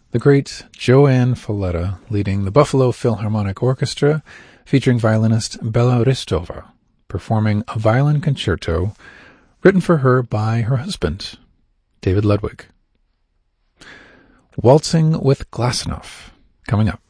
the great Joanne Falletta leading the Buffalo Philharmonic Orchestra, featuring violinist Bela Ristova, performing a violin concerto written for her by her husband, David Ludwig. Waltzing with Glassenough, coming up.